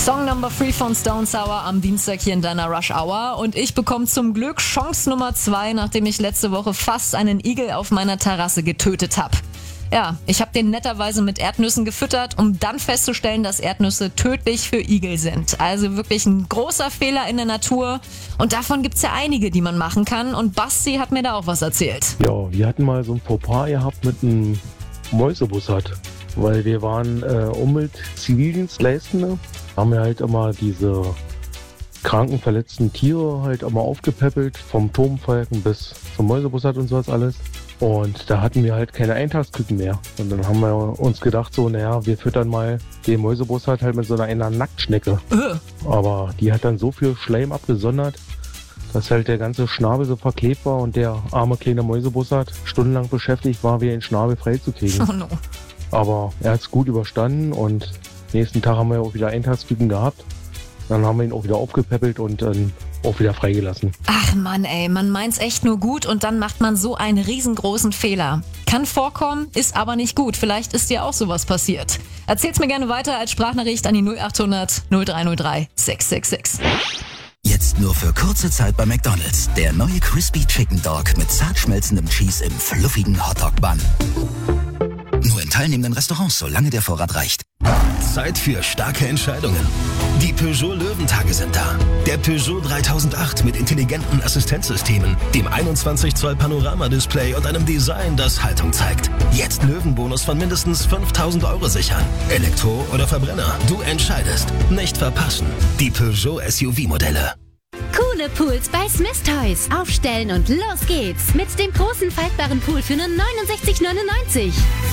Song Number 3 von Stone Sour am Dienstag hier in deiner Rush Hour. Und ich bekomme zum Glück Chance Nummer 2, nachdem ich letzte Woche fast einen Igel auf meiner Terrasse getötet habe. Ja, ich habe den netterweise mit Erdnüssen gefüttert, um dann festzustellen, dass Erdnüsse tödlich für Igel sind. Also wirklich ein großer Fehler in der Natur. Und davon gibt's ja einige, die man machen kann. Und Basti hat mir da auch was erzählt. Ja, wir hatten mal so ein Fauxpas gehabt mit einem Mäusebussard. Weil wir waren Umwelt-Zivildienstleistende, haben wir halt immer diese kranken, verletzten Tiere halt immer aufgepäppelt, vom Turmfalken bis zum Mäusebussard und sowas alles. Und da hatten wir halt keine Eintagsküken mehr. Und dann haben wir uns gedacht so, naja, wir füttern mal den Mäusebussard halt mit so einer Nacktschnecke. Aber die hat dann so viel Schleim abgesondert, dass halt der ganze Schnabel so verklebt war und der arme kleine Mäusebussard stundenlang beschäftigt war, wieder den Schnabel freizukriegen. Oh no. Aber er hat es gut überstanden und nächsten Tag haben wir auch wieder Eintagsküken gehabt. Dann haben wir ihn auch wieder aufgepäppelt und dann auch wieder freigelassen. Ach Mann ey, man meint's echt nur gut und dann macht man so einen riesengroßen Fehler. Kann vorkommen, ist aber nicht gut. Vielleicht ist dir auch sowas passiert. Erzähl's mir gerne weiter als Sprachnachricht an die 0800 0303 666. Jetzt nur für kurze Zeit bei McDonald's. Der neue Crispy Chicken Dog mit zart schmelzendem Cheese im fluffigen Hotdog-Bun. Nur in teilnehmenden Restaurants, solange der Vorrat reicht. Zeit für starke Entscheidungen. Die Peugeot Löwentage sind da. Der Peugeot 3008 mit intelligenten Assistenzsystemen, dem 21 Zoll Panorama-Display und einem Design, das Haltung zeigt. Jetzt Löwenbonus von mindestens 5.000 € sichern. Elektro oder Verbrenner, du entscheidest. Nicht verpassen. Die Peugeot SUV-Modelle. Coole Pools bei Smith Toys. Aufstellen und los geht's. Mit dem großen faltbaren Pool für nur 69,99.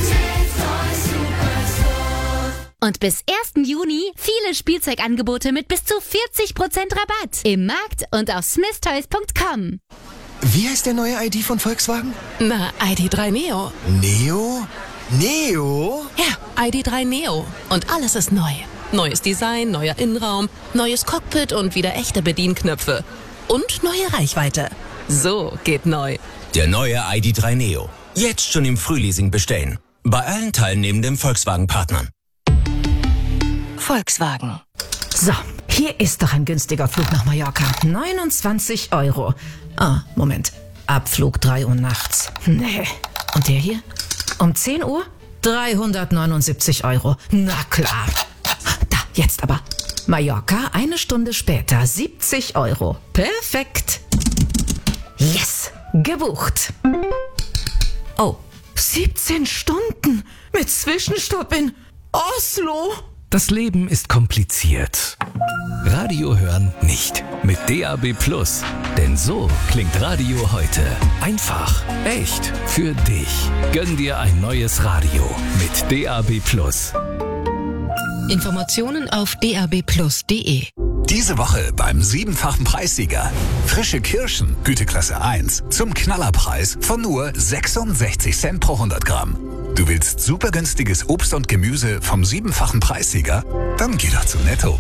Und bis 1. Juni viele Spielzeugangebote mit bis zu 40% Rabatt. Im Markt und auf smithtoys.com. Wie heißt der neue ID von Volkswagen? Na, ID3 Neo. Neo? Neo? Ja, ID3 Neo. Und alles ist neu. Neues Design, neuer Innenraum, neues Cockpit und wieder echte Bedienknöpfe. Und neue Reichweite. So geht neu. Der neue ID3 Neo. Jetzt schon im Frühleasing bestellen. Bei allen teilnehmenden Volkswagen-Partnern. Volkswagen. So, hier ist doch ein günstiger Flug nach Mallorca. 29 €. Ah, Moment. Abflug 3 Uhr nachts. Nee. Und der hier? Um 10 Uhr? 379 €. Na klar. Da, jetzt aber. Mallorca, 1 Stunde später, 70 €. Perfekt. Yes, gebucht. Oh, 17 Stunden mit Zwischenstopp in Oslo. Das Leben ist kompliziert. Radio hören nicht. Mit DAB+. Denn so klingt Radio heute. Einfach, echt, für dich. Gönn dir ein neues Radio mit DAB+. Informationen auf dabplus.de. Diese Woche beim 7-fachen Preissieger. Frische Kirschen, Güteklasse 1, zum Knallerpreis von nur 66 Cent pro 100 Gramm. Du willst super günstiges Obst und Gemüse vom 7-fachen Preissieger? Dann geh doch zu Netto.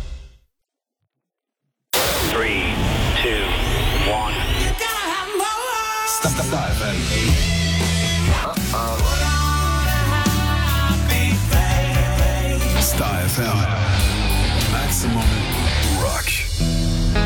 3, 2, 1. Stop. Star FM. Maximum Rock.